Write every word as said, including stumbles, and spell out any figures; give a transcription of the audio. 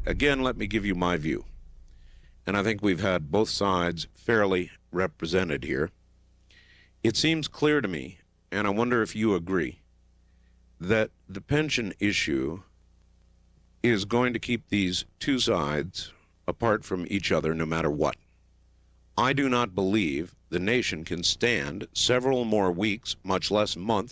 again, let me give you my view. And I think we've had both sides fairly represented here. It seems clear to me, and I wonder if you agree, that the pension issue is going to keep these two sides apart from each other no matter what. I do not believe the nation can stand several more weeks, much less months,